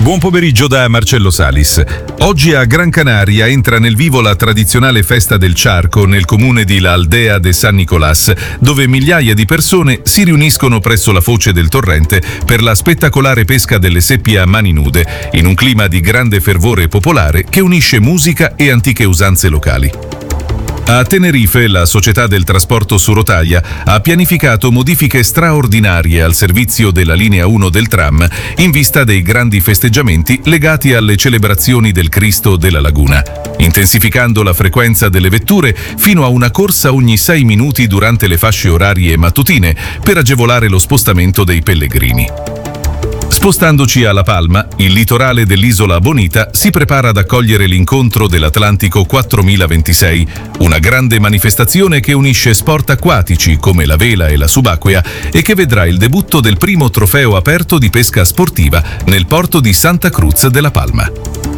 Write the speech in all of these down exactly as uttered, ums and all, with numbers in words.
Buon pomeriggio da Marcello Salis. Oggi a Gran Canaria entra nel vivo la tradizionale festa del Ciarco nel comune di La Aldea de San Nicolás, dove migliaia di persone si riuniscono presso la foce del torrente per la spettacolare pesca delle seppie a mani nude, in un clima di grande fervore popolare che unisce musica e antiche usanze locali. A Tenerife, la società del trasporto su rotaia ha pianificato modifiche straordinarie al servizio della linea uno del tram in vista dei grandi festeggiamenti legati alle celebrazioni del Cristo della Laguna, intensificando la frequenza delle vetture fino a una corsa ogni sei minuti durante le fasce orarie mattutine per agevolare lo spostamento dei pellegrini. Spostandoci a La Palma, il litorale dell'isola Bonita si prepara ad accogliere l'incontro dell'Atlantico quattromilaventisei, una grande manifestazione che unisce sport acquatici come la vela e la subacquea e che vedrà il debutto del primo trofeo aperto di pesca sportiva nel porto di Santa Cruz de La Palma.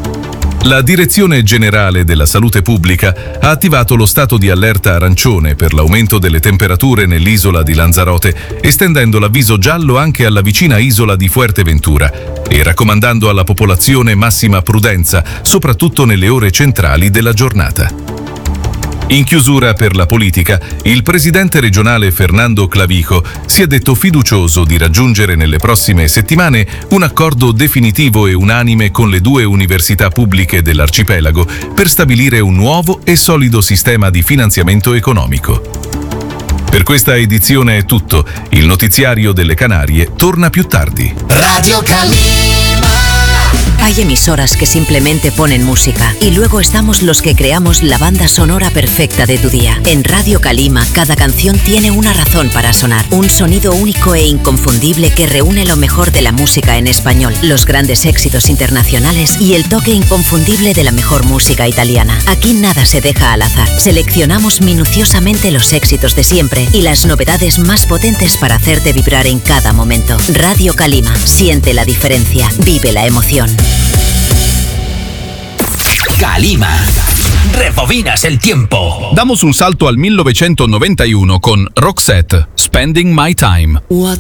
La Direzione Generale della Salute Pubblica ha attivato lo stato di allerta arancione per l'aumento delle temperature nell'isola di Lanzarote, estendendo l'avviso giallo anche alla vicina isola di Fuerteventura e raccomandando alla popolazione massima prudenza, soprattutto nelle ore centrali della giornata. In chiusura per la politica, il presidente regionale Fernando Clavijo si è detto fiducioso di raggiungere nelle prossime settimane un accordo definitivo e unanime con le due università pubbliche dell'arcipelago per stabilire un nuovo e solido sistema di finanziamento economico. Per questa edizione è tutto. Il notiziario delle Canarie torna più tardi. Radio Calima. Hay emisoras que simplemente ponen música y luego estamos los que creamos la banda sonora perfecta de tu día. En Radio Calima, cada canción tiene una razón para sonar. Un sonido único e inconfundible que reúne lo mejor de la música en español, los grandes éxitos internacionales y el toque inconfundible de la mejor música italiana. Aquí nada se deja al azar. Seleccionamos minuciosamente los éxitos de siempre y las novedades más potentes para hacerte vibrar en cada momento. Radio Calima, siente la diferencia, vive la emoción. Calima. Rebobinas el tiempo. Damos un salto al mil novecientos noventa y uno con Roxette, Spending My Time.